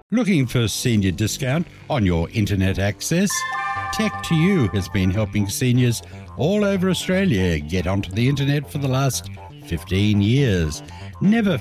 Looking for senior discount on your internet access? Tech2U has been helping seniors all over Australia get onto the internet for the last 15 years. Never